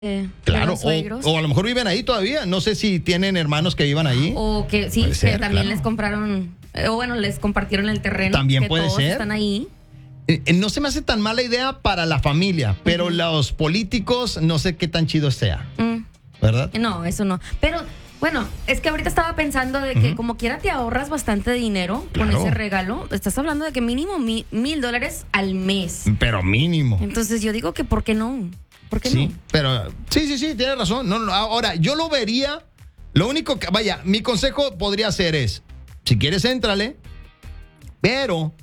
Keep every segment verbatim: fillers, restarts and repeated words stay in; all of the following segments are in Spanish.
Eh, Claro, los o, suegros. o a lo mejor viven ahí todavía. No sé si tienen hermanos que vivan ahí. O que sí, Puede ser, que también claro. les compraron, eh, o bueno, les compartieron el terreno. También que puede todos ser. están ahí. Eh, eh, No se me hace tan mala idea para la familia, pero Ujú. los políticos no sé qué tan chido sea, Mm, ¿verdad? no, eso no. Pero bueno, es que ahorita estaba pensando de que Ujú. como quiera te ahorras bastante dinero Claro. con ese regalo. Estás hablando de que mínimo mi- mil dólares al mes. Pero mínimo. Entonces yo digo que ¿por qué no? ¿Por qué Sí, no? pero sí, sí, sí, tienes razón. No, no, ahora, yo lo vería. Lo único que, vaya, mi consejo podría ser es, si quieres, éntrale, pero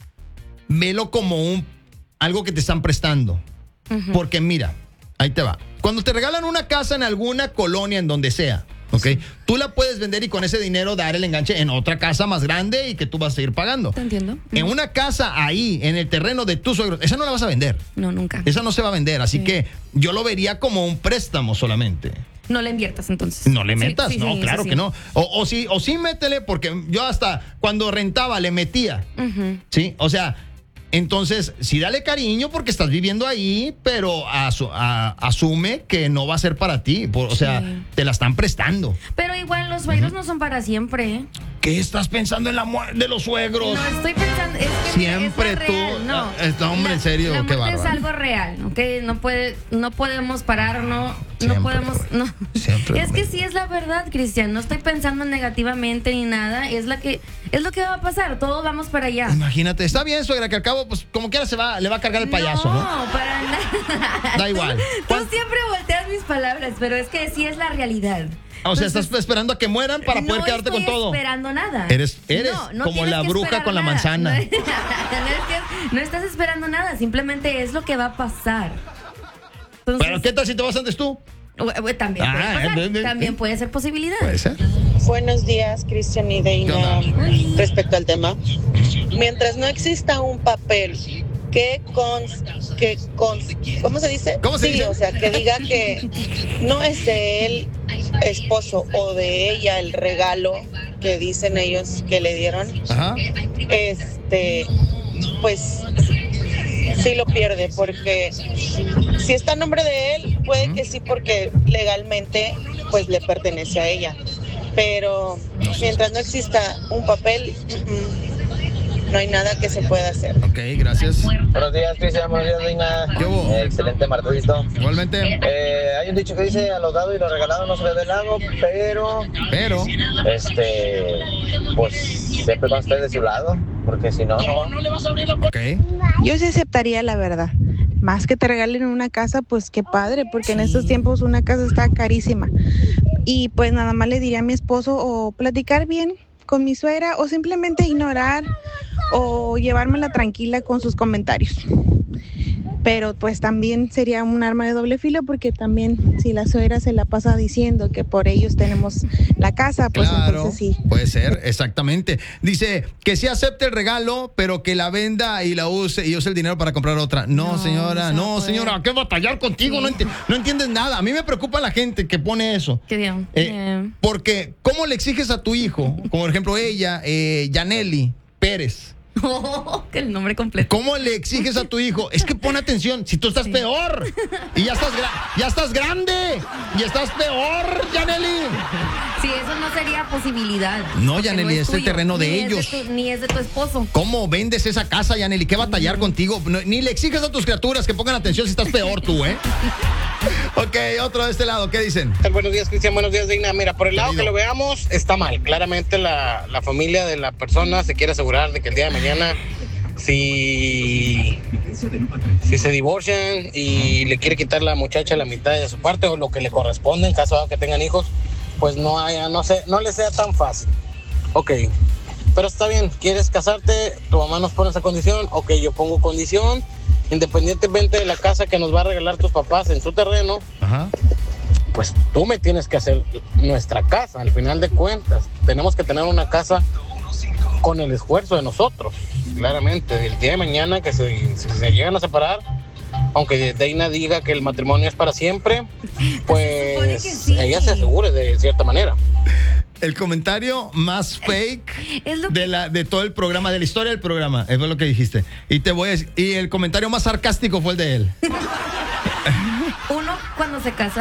velo como un algo que te están prestando. Ujú. Porque mira, ahí te va. Cuando te regalan una casa en alguna colonia, en donde sea, ¿ok? Tú la puedes vender y con ese dinero dar el enganche en otra casa más grande y que tú vas a seguir pagando. ¿Te entiendo? En Ujú. una casa ahí, en el terreno de tus suegros, esa no la vas a vender. No, nunca. Esa no se va a vender, así Sí. que yo lo vería como un préstamo solamente. No le inviertas entonces. No le Sí, metas, sí, no, sí, claro sí, que sí. no. O, o sí, o sí métele, porque yo hasta cuando rentaba le metía, Ujú. ¿sí? O sea, entonces, sí dale cariño porque estás viviendo ahí, pero asu- a- asume que no va a ser para ti. por- o sea, Sí. te la están prestando. Pero igual los suegros no son para siempre, ¿eh? ¿Qué estás pensando en la muerte de los suegros? No estoy pensando, es que Siempre es la tú- real, no. ah, este hombre, La- en serio, la qué muerte es bárbaro. algo real, ¿ok? No puede, no podemos parar, no, Siempre, no podemos, no. Siempre Es lo que mismo. sí es la verdad, Cristian. No estoy pensando negativamente ni nada. Es la que, es lo que va a pasar. Todos vamos para allá. Imagínate, está bien, suegra, que al cabo, pues como quiera se va, le va a cargar el payaso, ¿no? No, para nada. Da igual. Tú, ¿Cuán- tú siempre volteas mis palabras, pero es que sí es la realidad. O sea, Entonces, estás esperando a que mueran para poder no quedarte estoy con todo. esperando nada. Eres- eres No, no como tienes la que bruja esperar con la nada. manzana. No, es que no estás esperando nada, simplemente es lo que va a pasar. Entonces, Pero ¿qué tal si te vas antes tú? bu- bu- también puede Ah, pasar, eh, eh, eh. también puede ser posibilidad. Puede ser. Buenos días, Cristian y Deina. ¿Qué onda? Respecto al tema, mientras no exista un papel que con, que con, ¿cómo se dice? ¿Cómo se sí, dice? o sea, que diga que no es de él esposo o de ella el regalo que dicen ellos que le dieron, Ajá. este, pues sí lo pierde, porque si está a nombre de él, puede Ujú. que sí, porque legalmente pues le pertenece a ella, pero mientras no exista un papel, mm, no hay nada que se pueda hacer. Ok, gracias. Buenos días, Cristian. Buenos días, Reina. ¿Qué hubo? Eh, excelente martesito. Igualmente. Eh, hay un dicho que dice: a lo dado y lo regalado no se le dé lado, pero, Pero, este, pues siempre va a estar de su lado, porque si no, no. ok. Yo sí aceptaría la verdad. Más que te regalen una casa, pues qué padre, porque en estos tiempos una casa está carísima. Y pues nada más le diría a mi esposo o platicar bien con mi suegra o simplemente ignorar o llevármela tranquila con sus comentarios. Pero pues también sería un arma de doble filo, porque también si la suegra se la pasa diciendo que por ellos tenemos la casa, pues Claro, entonces sí. puede ser, exactamente. Dice que sí acepte el regalo, pero que la venda y la use y use el dinero para comprar otra. No, No, señora, eso no, no puede. señora, ¿qué batallar contigo? Sí. No, enti- no entiendes nada. A mí me preocupa la gente que pone eso. Qué bien. Eh, Eh, Porque, ¿cómo le exiges a tu hijo? Como por ejemplo ella, eh, Yaneli Pérez. que el nombre completo. ¿Cómo le exiges a tu hijo? Es que pon atención, si tú estás Sí. peor y ya estás, gra- ya estás grande y estás peor, Yaneli. Sí, eso no sería posibilidad. No, Porque Yaneli, es el tuyo, terreno de ni es ellos. tu- ni es de tu esposo. ¿Cómo vendes esa casa, Yaneli? ¿Qué batallar contigo? No, ni le exiges a tus criaturas que pongan atención si estás peor tú, ¿eh? Ok, otro de este lado, ¿qué dicen? Buenos días, Cristian. Buenos días, Digna. Mira, por el lado Querido. que lo veamos, está mal. Claramente la, la familia de la persona se quiere asegurar de que el día de mañana, si, si se divorcian y le quiere quitar la muchacha la mitad de su parte o lo que le corresponde en caso de que tengan hijos, pues no haya, no sé, no le sea tan fácil. Ok, pero está bien, quieres casarte, tu mamá nos pone esa condición, ok, yo pongo condición, independientemente de la casa que nos va a regalar tus papás en su terreno, Ajá. pues tú me tienes que hacer nuestra casa, al final de cuentas. Tenemos que tener una casa con el esfuerzo de nosotros, claramente. El día de mañana que se, si se llegan a separar, aunque Deina diga que el matrimonio es para siempre, supone pues que sí. ella se asegure de cierta manera. El comentario más fake Es lo que- de, la, de todo el programa, de la historia del programa, eso es lo que dijiste. Y te voy a decir, y el comentario más sarcástico fue el de él. uno cuando se casa